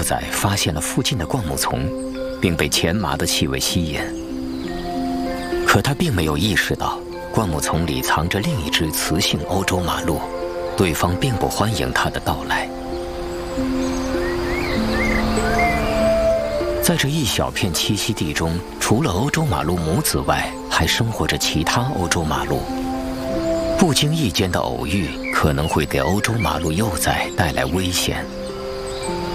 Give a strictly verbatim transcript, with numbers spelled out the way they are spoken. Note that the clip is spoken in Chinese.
崽发现了附近的灌木丛，并被前麻的气味吸引。可他并没有意识到，灌木丛里藏着另一只雌性欧洲马鹿，对方并不欢迎他的到来。在这一小片栖息地中，除了欧洲马鹿母子外，还生活着其他欧洲马鹿。不经意间的偶遇可能会给欧洲马鹿幼崽带来危险。